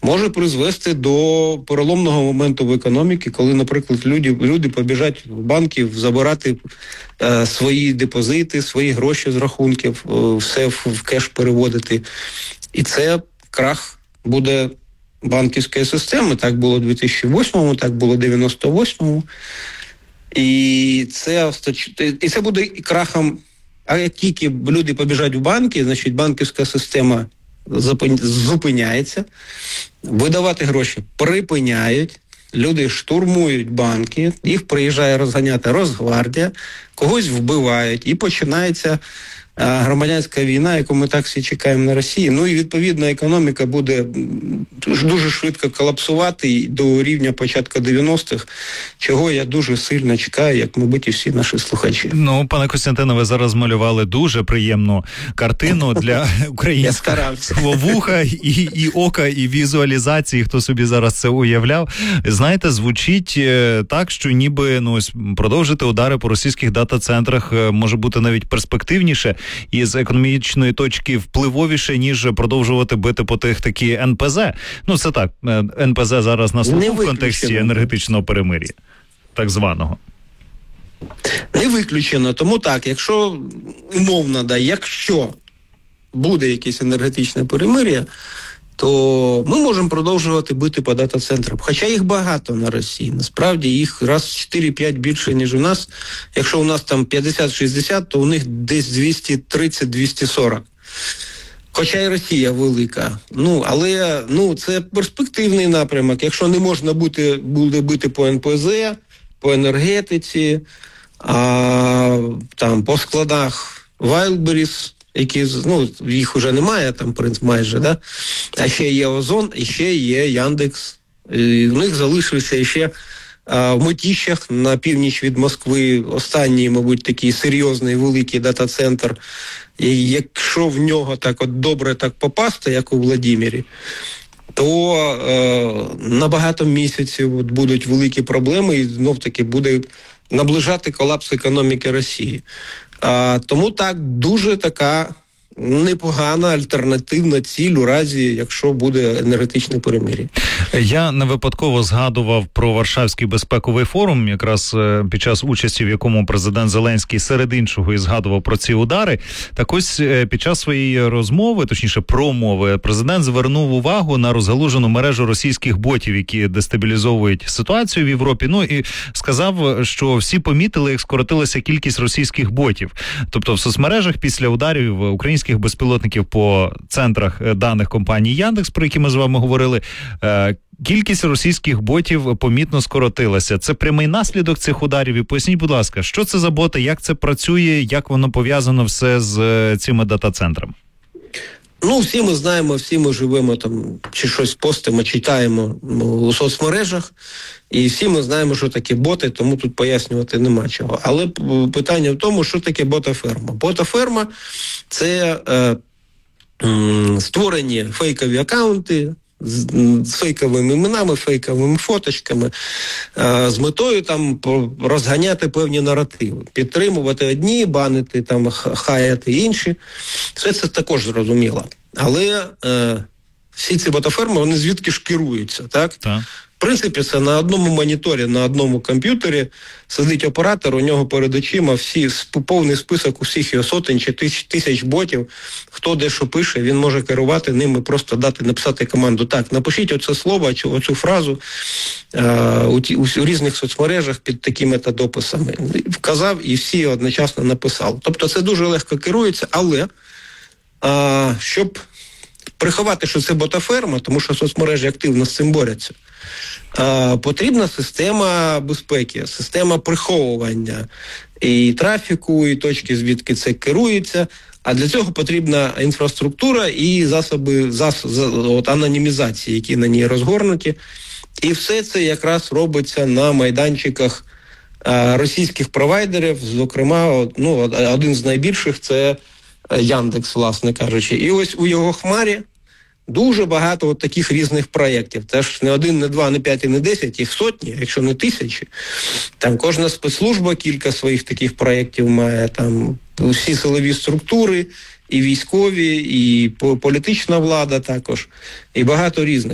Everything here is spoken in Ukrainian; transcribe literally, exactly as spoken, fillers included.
може призвести до переломного моменту в економіці, коли, наприклад, люди, люди побіжать в банки забирати е, свої депозити, свої гроші з рахунків, е, все в, в кеш переводити. І це крах буде банківської системи. Так було в дві тисячі восьмому, так було в дев'яносто восьмому. І це, і це буде крахом. А як тільки люди побіжать в банки, значить банківська система зупиняється, видавати гроші припиняють, люди штурмують банки, їх приїжджає розганяти Росгвардія, когось вбивають, і починається а, громадянська війна, яку ми так всі чекаємо на Росії. Ну і відповідно економіка буде дуже швидко колапсувати до рівня початку дев'яностих, чого я дуже сильно чекаю, як, мабуть, і всі наші слухачі. Ну, пане Костянтине, ви зараз малювали дуже приємну картину для українського вуха і, і ока, і візуалізації, хто собі зараз це уявляв. Знаєте, звучить так, що ніби ну, продовжити удари по російських дата-центрах може бути навіть перспективніше і з економічної точки впливовіше, ніж продовжувати бити по тих такі ен пе зет. Ну, це так, ен пе зет зараз на слуху в контексті енергетичного перемир'я, так званого. Не виключено. Тому так, якщо, умовно, да, якщо буде якесь енергетичне перемир'я, то ми можемо продовжувати бити по дата-центрам. Хоча їх багато на Росії. Насправді їх раз в чотири-п'ять більше, ніж у нас. Якщо у нас там п'ятдесят-шістдесят, то у них десь двісті тридцять - двісті сорок. Хоча і Росія велика. Ну, але ну, це перспективний напрямок. Якщо не можна бути, буде бити по ен пе зет, по енергетиці, а, там, по складах Wildberries, які, ну, їх вже немає, там, майже, да? А ще є Озон, і ще є Яндекс. І в них залишився ще а, в Митищах на північ від Москви останній, мабуть, такий серйозний великий дата-центр. І якщо в нього так от добре так попасти, як у Владимирі, то е, на багато місяців от будуть великі проблеми і знов-таки буде наближати колапс економіки Росії. А, тому так, дуже така непогана альтернативна ціль у разі, якщо буде енергетичне перемир'я. Я не випадково згадував про Варшавський безпековий форум, якраз під час участі, в якому президент Зеленський серед іншого і згадував про ці удари. Так ось під час своєї розмови, точніше промови, президент звернув увагу на розгалужену мережу російських ботів, які дестабілізовують ситуацію в Європі. Ну і сказав, що всі помітили, як скоротилася кількість російських ботів. Тобто в соцмережах після ударів українських безпілотників по центрах даних компанії Яндекс, про які ми з вами говорили, кількість російських ботів помітно скоротилася. Це прямий наслідок цих ударів. І поясніть, будь ласка, що це за боти, як це працює, як воно пов'язано все з цими дата-центрами? Ну, всі ми знаємо, всі ми живемо там, чи щось постимо, читаємо у соцмережах, і всі ми знаємо, що таке боти, тому тут пояснювати нема чого. Але питання в тому, що таке бота-ферма. Бота-ферма – це е, е, створені фейкові акаунти, з, з фейковими іменами, фейковими фоточками, е, з метою там розганяти певні наративи, підтримувати одні, банити, там, хаяти інші. Все це також зрозуміло. Але е, всі ці ботаферми, вони звідки ж керуються, так? Так. В принципі, це на одному моніторі, на одному комп'ютері сидить оператор, у нього перед очима всі, повний список усіх його сотень чи тисяч, тисяч ботів, хто де що пише, він може керувати ними, просто дати, написати команду. Так, напишіть оце слово, чи оцю фразу е, у, ті, у, у різних соцмережах під такими та дописами. Вказав і всі одночасно написали. Тобто це дуже легко керується, але е, щоб приховати, що це ботаферма, тому що соцмережі активно з цим борються, е, потрібна система безпеки, система приховування і трафіку, і точки, звідки це керується. А для цього потрібна інфраструктура і засоби зас, от, анонімізації, які на ній розгорнуті. І все це якраз робиться на майданчиках е, російських провайдерів, зокрема, ну, один з найбільших – це Яндекс, власне кажучи. І ось у його хмарі дуже багато от таких різних проєктів. Теж не один, не два, не п'ять і не десять, їх сотні, якщо не тисячі. Там кожна спецслужба кілька своїх таких проєктів має, там всі силові структури, і військові, і політична влада також, і багато різних.